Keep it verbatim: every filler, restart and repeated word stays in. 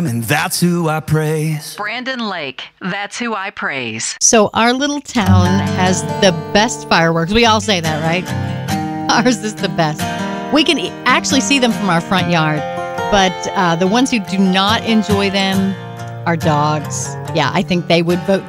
And that's who I praise. Brandon Lake, that's who I praise. So our little town has the best fireworks. We all say that, right? Ours is the best. We can actually see them from our front yard, but uh, the ones who do not enjoy them are dogs. Yeah, I think they would vote